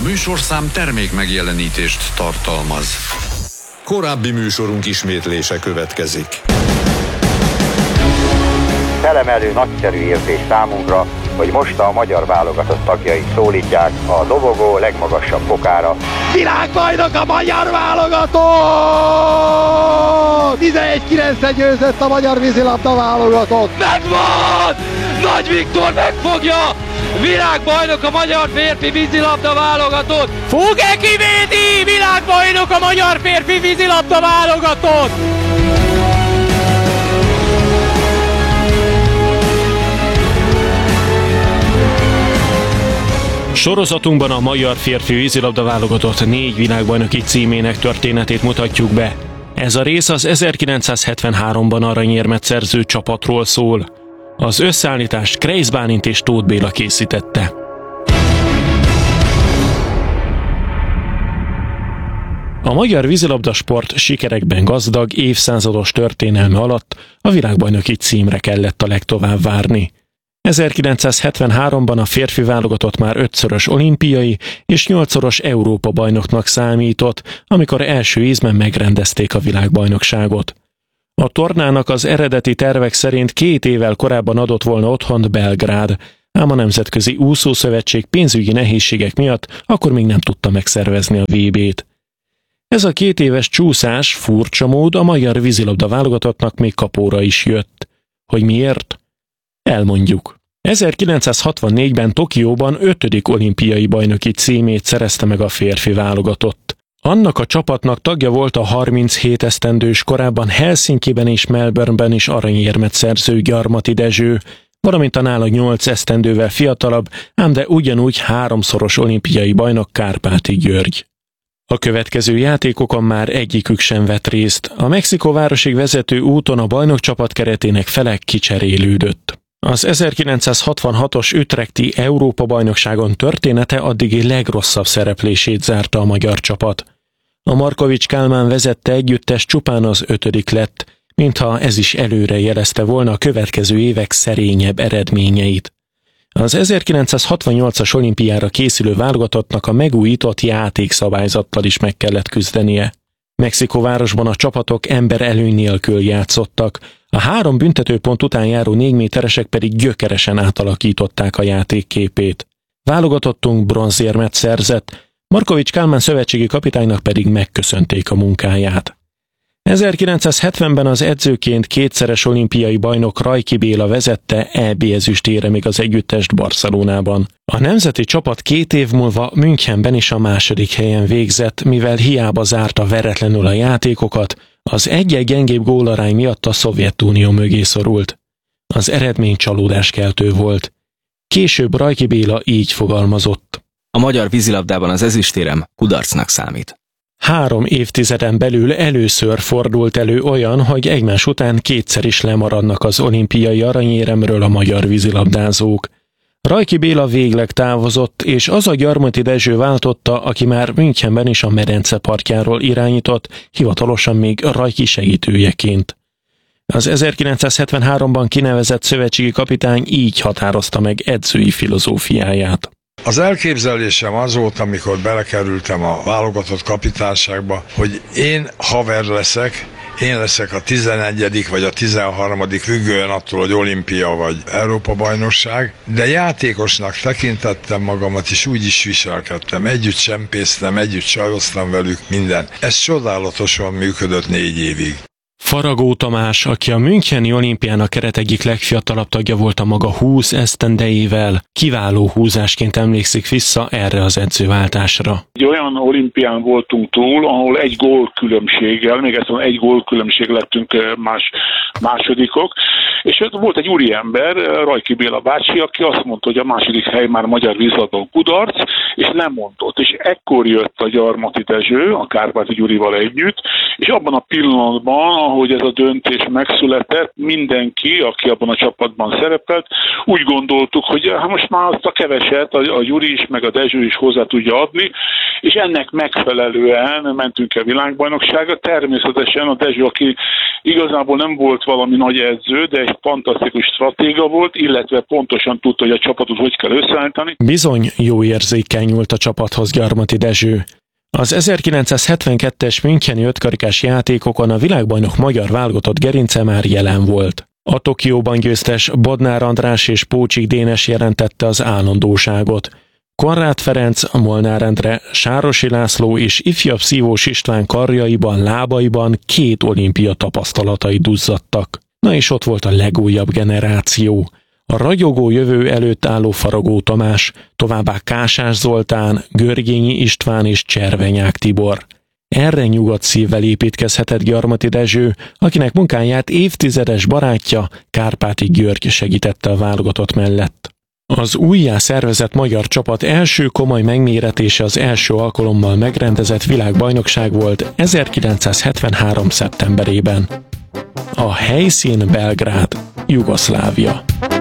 műsorszám termék megjelenítést tartalmaz. Korábbi műsorunk ismétlése következik. Felemelő nagyszerű érzés számunkra, hogy most a magyar válogatott tagjai szólítják a dobogó legmagasabb fokára. Világbajnok a magyar válogatott! 11-9-re győzött a magyar vízilabda válogatott! Megvan! Nagy Viktor megfogja! Világbajnok a magyar férfi vízilabda válogatott! Fugge kivédi! Világbajnok a magyar férfi vízilabda válogatott! Sorozatunkban a magyar férfi vízilabda válogatott 4 világbajnoki címének történetét mutatjuk be. Ez a rész az 1973-ban aranyérmet szerző csapatról szól. Az összeállítást Kreisz Bálint és Tóth Béla készítette. A magyar vízilabda sport sikerekben gazdag, évszázados történelme alatt a világbajnoki címre kellett a legtovább várni. 1973-ban a férfi válogatott már 5-szörös olimpiai és 8-szoros Európa-bajnoknak számított, amikor első ízben megrendezték a világbajnokságot. A tornának az eredeti tervek szerint 2 évvel korábban adott volna otthont Belgrád, ám a Nemzetközi Úszószövetség pénzügyi nehézségek miatt akkor még nem tudta megszervezni a VB-t. Ez a 2 éves csúszás furcsa mód a magyar vízilabda válogatottnak még kapóra is jött. Hogy miért? Elmondjuk. 1964-ben Tokióban 5. olimpiai bajnoki címét szerezte meg a férfi válogatott. Annak a csapatnak tagja volt a 37 esztendős, korábban Helsinkiben és Melbourneben is aranyérmet szerző Gyarmati Dezső, valamint a nála 8 esztendővel fiatalabb, ám de ugyanúgy 3-szoros olimpiai bajnok Kárpáti György. A következő játékokon már egyikük sem vett részt. A Mexikóvárosig vezető úton a bajnokcsapat keretének fele kicserélődött. Az 1966-os utrechti Európa-bajnokságon története addigi legrosszabb szereplését zárta a magyar csapat. A Markovics Kálmán vezette együttes csupán az 5. lett, mintha ez is előre jelezte volna a következő évek szerényebb eredményeit. Az 1968-as olimpiára készülő válogatottnak a megújított játékszabályzattal is meg kellett küzdenie. Mexikóvárosban a csapatok emberelőny nélkül játszottak, a 3 büntetőpont után járó 4 méteresek pedig gyökeresen átalakították a játék képét. Válogatottunk bronzérmet szerzett, Markovics Kálmán szövetségi kapitánynak pedig megköszönték a munkáját. 1970-ben az edzőként 2-szeres olimpiai bajnok Rajki Béla vezette EB ezüstéremig az együttest Barcelonában. A nemzeti csapat 2 év múlva Münchenben is a 2. helyen végzett, mivel hiába zárta veretlenül a játékokat, az egyel gyengébb gólarány miatt a Szovjetunió mögé szorult. Az eredmény csalódáskeltő volt. Később Rajki Béla így fogalmazott. A magyar vízilabdában az ezüstérem kudarcnak számít. 3 évtizeden belül először fordult elő olyan, hogy egymás után 2-szer is lemaradnak az olimpiai aranyéremről a magyar vízilabdázók. Rajki Béla végleg távozott, és az a Gyarmati Dezső váltotta, aki már Münchenben is a medence partjáról irányított, hivatalosan még Rajki segítőjeként. Az 1973-ban kinevezett szövetségi kapitány így határozta meg edzői filozófiáját. Az elképzelésem az volt, amikor belekerültem a válogatott kapitányságba, hogy én haver leszek, én leszek a 11. vagy a 13. függően attól, hogy olimpia vagy Európa-bajnokság, de játékosnak tekintettem magamat, és úgy is viselkedtem. Együtt csempésztem, együtt sajoztam velük, minden. Ez csodálatosan működött 4 évig. Faragó Tamás, aki a müncheni olimpiának keret egyik legfiatalabb tagja volt a maga 20 esztendejével, kiváló húzásként emlékszik vissza erre az edzőváltásra. Egy olyan olimpián voltunk túl, ahol 1 gól különbséggel, még ezt mondom, 1 gól különbség lettünk másodikok, és ott volt egy úriember, Rajki Béla bácsi, aki azt mondta, hogy a 2. hely már magyar vízilabdában kudarc, és lemondott. És ekkor jött a Gyarmati Dezső, a Kárpáti Gyurival együtt, és abban a pillanatban, ahogy ez a döntés megszületett, mindenki, aki abban a csapatban szerepelt, úgy gondoltuk, hogy most már azt a keveset a Gyuri is, meg a Dezső is hozzá tudja adni, és ennek megfelelően mentünk el világbajnokságra. Természetesen a Dezső, aki igazából nem volt valami nagy edző, de egy fantasztikus stratéga volt, illetve pontosan tudta, hogy a csapatot hogy kell összeállítani. Bizony jó érzékkel nyúlt a csapathoz Gyarmati Dezső. Az 1972-es müncheni ötkarikás játékokon a világbajnok magyar válogatott gerince már jelen volt. A Tokióban győztes Bodnár András és Pócsik Dénes jelentette az állandóságot. Konrád Ferenc, Molnár Endre, Sárosi László és ifjabb Szívós István karjaiban, lábaiban 2 olimpia tapasztalatai duzzadtak. Na és ott volt a legújabb generáció. A ragyogó jövő előtt álló Faragó Tamás, továbbá Kásás Zoltán, Görgényi István és Cservenyák Tibor. Erre nyugodt szívvel építkezhetett Gyarmati Dezső, akinek munkáját évtizedes barátja, Kárpáti György segítette a válogatott mellett. Az újjá szervezett magyar csapat első komoly megméretése az első alkalommal megrendezett világbajnokság volt 1973. szeptemberében. A helyszín Belgrád, Jugoszlávia.